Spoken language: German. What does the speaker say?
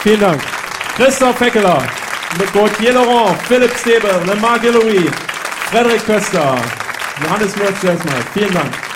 Vielen Dank. Christoph Feckeler, Gauthier Laurent, Philipp Stäbe, Lemar Guillory, Frederik Köster, Johannes Wurz erstmal. Vielen Dank.